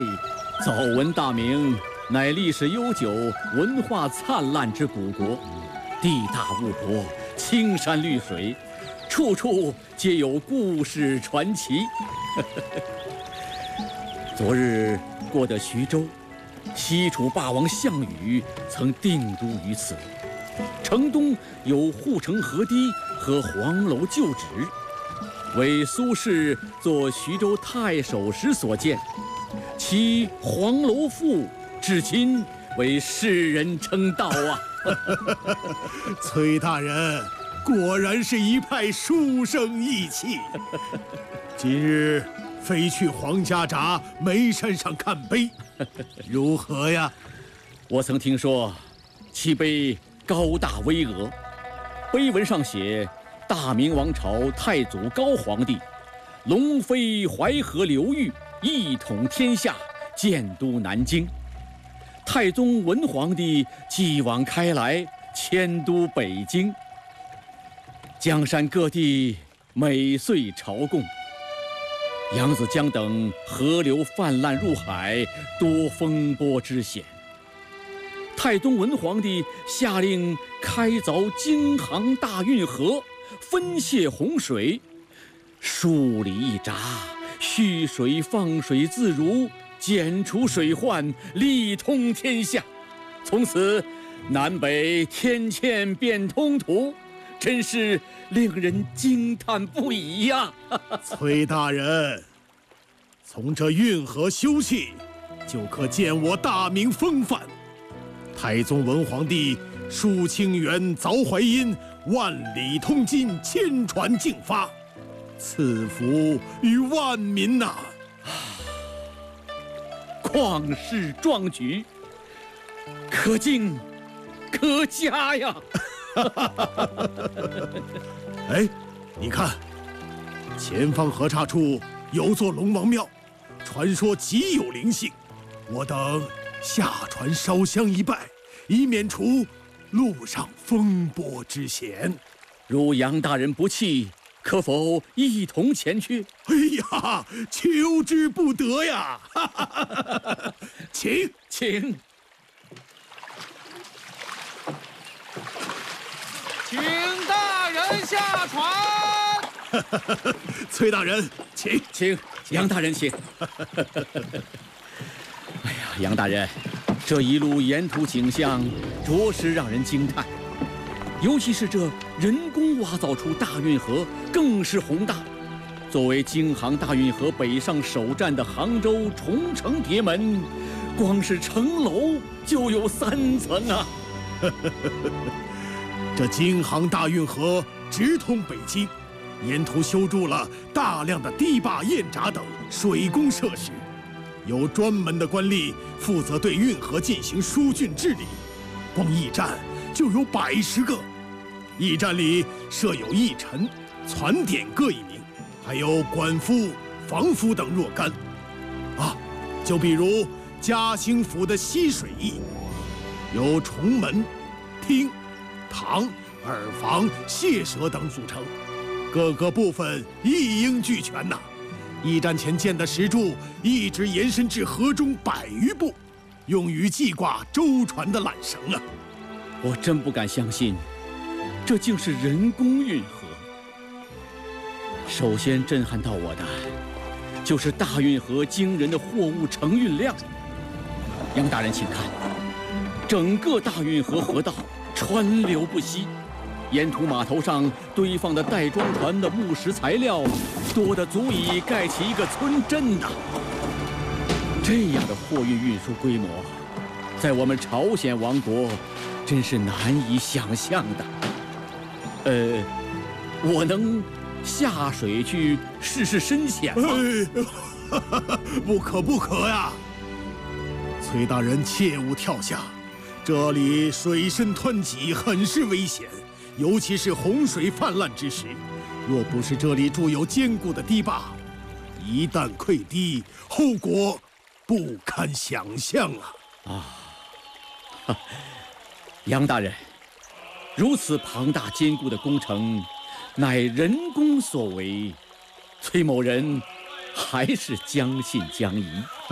早闻大名，乃历史悠久、文化灿烂之古国，地大物博，青山绿水，处处皆有故事传奇。昨日过的徐州，西楚霸王项羽曾定都于此。城东有护城河堤和黄楼旧址，为苏轼作徐州太守时所建。其黄楼赋至今为世人称道啊！ 崔大人果然是一派书生意气。今日非去黄家闸眉山上看碑，如何呀？ 我曾听说，其碑高大巍峨，碑文上写大明王朝太祖高皇帝龙飞淮河流域，一统天下，建都南京。太宗文皇帝继往开来，迁都北京。江山各地每岁朝贡，扬子江等河流泛滥入海，多风波之险。太宗文皇帝下令开凿京杭大运河，分泄洪水，数里一闸，蓄水放水自如，剪除水患，利通天下。从此南北天堑变通途，真是令人惊叹不已呀！ 崔大人，从这运河修葺，就可见我大明风范。太宗文皇帝疏清源，凿淮阴，万里通津，千船竞发，赐福于万民呐！ 旷世壮举，可敬可嘉呀！ 哎，你看，前方河岔处有座龙王庙，传说极有灵性。我等下船烧香一拜，以免除路上风波之险。 如杨大人不弃，可否一同前去？ 哎呀，求之不得呀！请。 请大人下船。 崔大人，请。 杨大人请。哎呀，杨大人，这一路沿途景象着实让人惊叹，尤其是这人工挖造出大运河，更是宏大。作为京杭大运河北上首站的杭州崇城铁门，光是城楼就有3层啊！ 这京杭大运河直通北京，沿途修筑了大量的堤坝、堰闸等水工设施，有专门的官吏负责对运河进行疏浚治理。光驿站就有110个，驿站里设有驿丞、攒点各1名，还有管夫、防夫等若干。就比如嘉兴府的西水驿，由重门、厅、堂、耳房、楔舍等组成，各个部分一应俱全呐。驿站前建的石柱一直延伸至河中100余步，用于系挂舟船的缆绳啊。 我真不敢相信，这竟是人工运河。首先震撼到我的，就是大运河惊人的货物承运量。杨大人，请看，整个大运河河道川流不息，沿途码头上堆放的带装船的木石材料，多得足以盖起一个村镇呐。这样的货运运输规模，在我们朝鲜王国真是难以想象的。我能下水去试试深浅吗？ 不可呀！崔大人切勿跳下，这里水深湍急，很是危险，尤其是洪水泛滥之时。若不是这里筑有坚固的堤坝，一旦溃堤，后果不堪想象啊！ 杨大人，如此庞大坚固的工程，乃人工所为，崔某人还是将信将疑。